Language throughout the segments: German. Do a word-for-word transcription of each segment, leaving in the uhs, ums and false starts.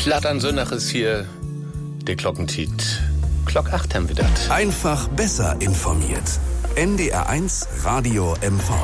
Zlatan Sönnach ist hier, der Glockentiet. Glock acht haben wir das. Einfach besser informiert. N D R eins Radio M V.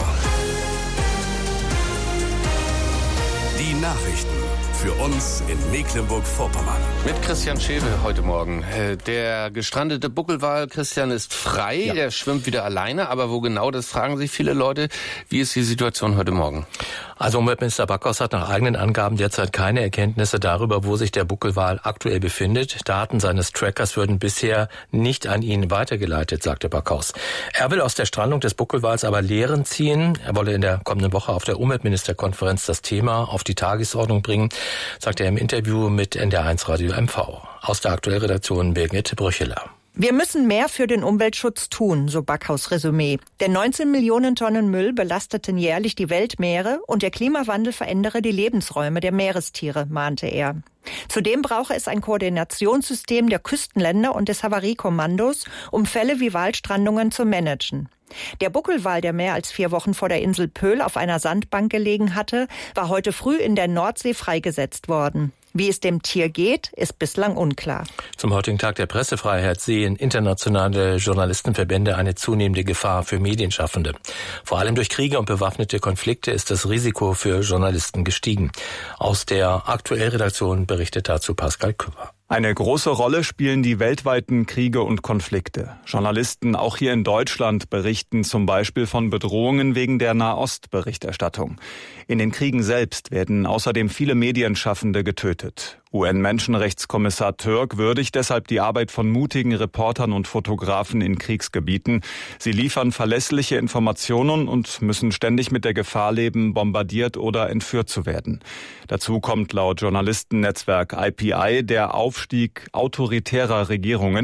Die Nachrichten für uns in Mecklenburg-Vorpommern. Mit Christian Schewe heute Morgen. Der gestrandete Buckelwal Christian ist frei, ja. Der schwimmt wieder alleine, aber wo genau, das fragen sich viele Leute. Wie ist die Situation heute Morgen? Also Umweltminister Backhaus hat nach eigenen Angaben derzeit keine Erkenntnisse darüber, wo sich der Buckelwal aktuell befindet. Daten seines Trackers würden bisher nicht an ihn weitergeleitet, sagte Backhaus. Er will aus der Strandung des Buckelwals aber Lehren ziehen. Er wolle in der kommenden Woche auf der Umweltministerkonferenz das Thema auf die Tagesordnung bringen, sagte er im Interview mit N D R eins Radio M V. Aus der Aktuellredaktion Birgit Brücheler. Wir müssen mehr für den Umweltschutz tun, so Backhaus Resümee. Denn neunzehn Millionen Tonnen Müll belasteten jährlich die Weltmeere und der Klimawandel verändere die Lebensräume der Meerestiere, mahnte er. Zudem brauche es ein Koordinationssystem der Küstenländer und des Havariekommandos, um Fälle wie Walstrandungen zu managen. Der Buckelwal, der mehr als vier Wochen vor der Insel Pöhl auf einer Sandbank gelegen hatte, war heute früh in der Nordsee freigesetzt worden. Wie es dem Tier geht, ist bislang unklar. Zum heutigen Tag der Pressefreiheit sehen internationale Journalistenverbände eine zunehmende Gefahr für Medienschaffende. Vor allem durch Kriege und bewaffnete Konflikte ist das Risiko für Journalisten gestiegen. Aus der Aktuellredaktion berichtet dazu Pascal Küpper. Eine große Rolle spielen die weltweiten Kriege und Konflikte. Journalisten, auch hier in Deutschland, berichten zum Beispiel von Bedrohungen wegen der Nahost-Berichterstattung. In den Kriegen selbst werden außerdem viele Medienschaffende getötet. U N-Menschenrechtskommissar Türk würdigt deshalb die Arbeit von mutigen Reportern und Fotografen in Kriegsgebieten. Sie liefern verlässliche Informationen und müssen ständig mit der Gefahr leben, bombardiert oder entführt zu werden. Dazu kommt laut Journalistennetzwerk I P I der Aufstieg autoritärer Regierungen.